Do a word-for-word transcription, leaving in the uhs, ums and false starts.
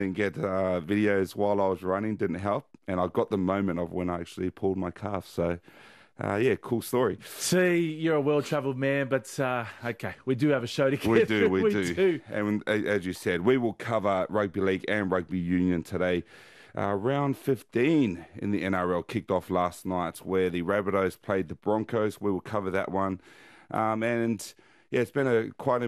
Didn't get uh, videos while I was running, didn't help. And I got the moment of when I actually pulled my calf. So, uh, yeah, cool story. See, you're a well-travelled man, but uh, okay, we do have a show to We get do, through. we We do. do. And a- as you said, we will cover rugby league and rugby union today. Uh, round fifteen in the N R L kicked off last night where the Rabbitohs played the Broncos. We will cover that one. Um, and yeah, it's been a quite